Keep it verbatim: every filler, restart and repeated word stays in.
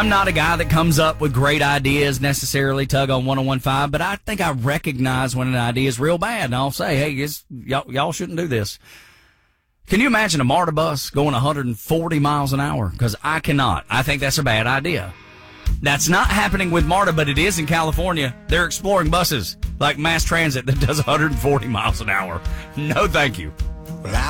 I'm not a guy that comes up with great ideas necessarily, Tug, on one oh one point five, but I think I recognize when an idea is real bad, and I'll say, hey, it's, y'all, y'all shouldn't do this. Can you imagine a MARTA bus going one hundred forty miles an hour? Because I cannot. I think that's a bad idea. That's not happening with MARTA, but it is in California. They're exploring buses like mass transit that does one hundred forty miles an hour. No, thank you. Well, I